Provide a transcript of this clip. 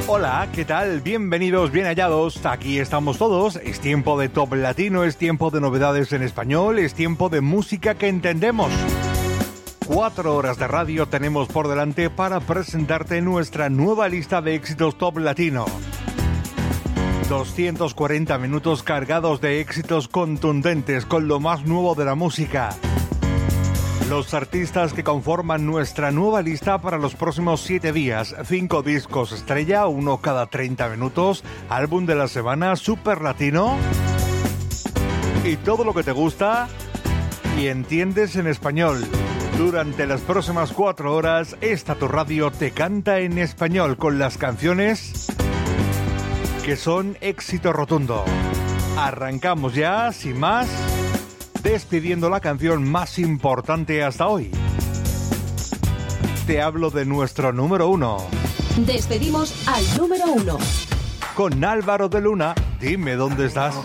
Hola, ¿qué tal? Bienvenidos, bien hallados. Aquí estamos todos. Es tiempo de Top Latino, es tiempo de novedades en español, es tiempo de música que entendemos. 4 horas de radio tenemos por delante para presentarte nuestra nueva lista de éxitos Top Latino. 240 minutos cargados de éxitos contundentes con lo más nuevo de la música. Los artistas que conforman nuestra nueva lista para los próximos 7 días. 5 discos estrella, uno cada 30 minutos. Álbum de la semana, super latino. Y todo lo que te gusta y entiendes en español. Durante las próximas 4 horas, esta tu radio te canta en español con las canciones que son éxito rotundo. Arrancamos ya, sin más, despidiendo la canción más importante hasta hoy. Te hablo de nuestro número 1. Despedimos al número 1. Con Álvaro de Luna, dime dónde estás.